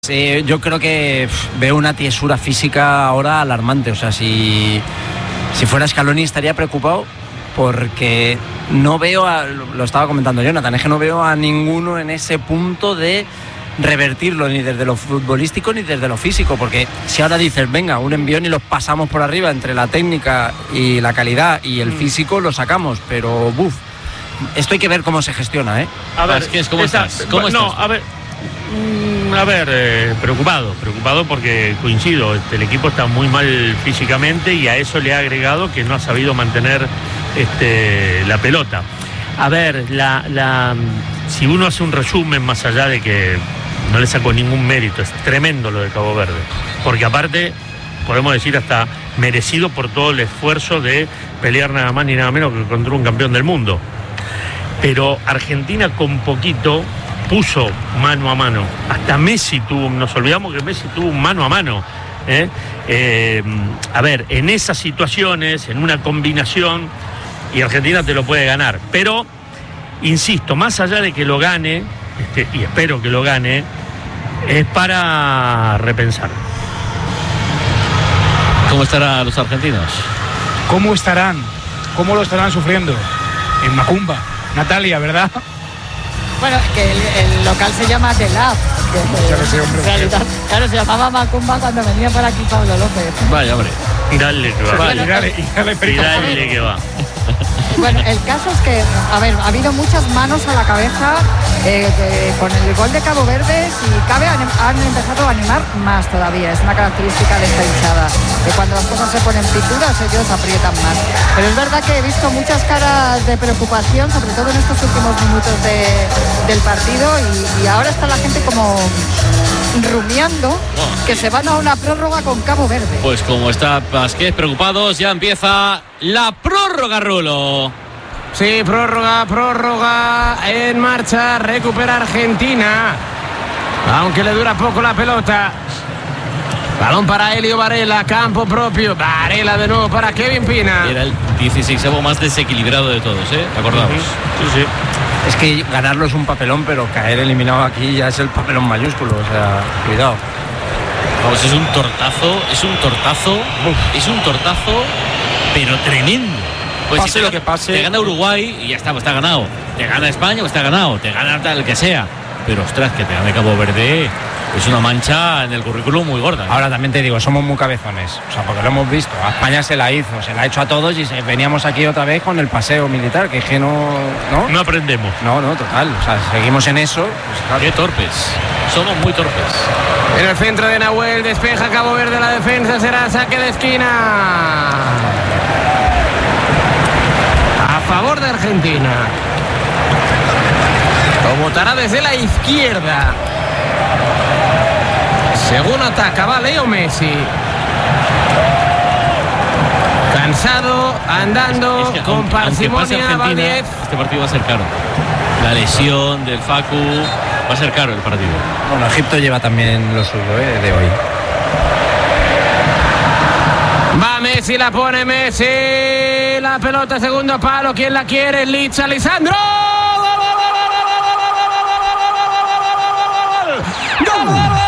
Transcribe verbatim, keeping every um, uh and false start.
Sí, yo creo que pff, veo una tiesura física ahora alarmante. O sea, si, si fuera Scaloni estaría preocupado porque no veo, a, lo estaba comentando Jonathan, es que no veo a ninguno en ese punto de revertirlo ni desde lo futbolístico ni desde lo físico, porque si ahora dices, venga, un envión y los pasamos por arriba entre la técnica y la calidad y el mm. físico, lo sacamos, pero buf, esto hay que ver cómo se gestiona, ¿eh? A ver, ¿qué es? ¿Cómo esa, estás? ¿Cómo no, estás? a ver... A ver, eh, preocupado, preocupado porque coincido, este, el equipo está muy mal físicamente y a eso le ha agregado que no ha sabido mantener este, la pelota. A ver, la, la, si uno hace un resumen, más allá de que no le saco ningún mérito, es tremendo lo de Cabo Verde, porque aparte, podemos decir hasta merecido por todo el esfuerzo de pelear nada más ni nada menos que contra un campeón del mundo. Pero Argentina con poquito puso mano a mano, hasta Messi tuvo, nos olvidamos que Messi tuvo un mano a mano, ¿eh? Eh, a ver, en esas situaciones, en una combinación, y Argentina te lo puede ganar, pero, insisto, más allá de que lo gane, este, y espero que lo gane, es para repensar. ¿Cómo estarán los argentinos? ¿Cómo estarán? ¿Cómo lo estarán sufriendo? En Macumba, Natalia, ¿verdad? Bueno, que el, el local se llama The Lab. En realidad, claro, se llamaba Macumba cuando venía por aquí Pablo López. Vaya, hombre. Dale que va. Vale, dale, y dale, y dale que va. Bueno, el caso es que, a ver, ha habido muchas manos a la cabeza eh, de, con el gol de Cabo Verde. Si cabe, han, han empezado a animar más todavía. Es una característica de esta hinchada, que cuando las cosas se ponen picudas, ellos aprietan más. Pero es verdad que he visto muchas caras de preocupación, sobre todo en estos últimos minutos de, del partido, y, y ahora está la gente como rumiando oh. que se van a una prórroga con Cabo Verde. Pues como está Vázquez preocupados, ya empieza la prórroga, Rulo. Sí, prórroga, prórroga en marcha, recupera Argentina, aunque le dura poco la pelota. Balón para Elio Varela, campo propio, Varela de nuevo para Kevin Pina. Era el dieciséisavo más desequilibrado de todos, ¿eh? Acordamos. Sí, sí. Es que ganarlo es un papelón, pero caer eliminado aquí ya es el papelón mayúsculo, o sea, cuidado. Vamos, es un tortazo, es un tortazo, Uf. es un tortazo, pero tremendo. Pues pase si te, lo que pase. Te gana Uruguay y ya está, pues está ganado. Te gana España, pues está ganado. Te gana tal que sea. Pero ostras, que te gane Cabo Verde es una mancha en el currículum muy gorda, ¿eh? Ahora también te digo, somos muy cabezones, o sea, porque lo hemos visto. A España se la hizo, se la ha hecho a todos y se, veníamos aquí otra vez con el paseo militar, que es que no... No, no aprendemos. No, no, total. O sea, seguimos en eso. Pues, claro. Qué torpes. Somos muy torpes. En el centro de Nahuel, despeja Cabo Verde la defensa, será saque de esquina. A favor de Argentina. Lo botará desde la izquierda. Según ataca, va Leo Messi. Cansado, andando, es que, con aunque, parsimonia, aunque Valdez. Este partido va a ser caro. La lesión del Facu va a ser caro el partido. Bueno, Egipto lleva también lo suyo, ¿eh? De hoy. Va Messi, la pone Messi. La pelota, segundo palo. ¿Quién la quiere? Licha, Lisandro. ¡Gol! ¡Gol!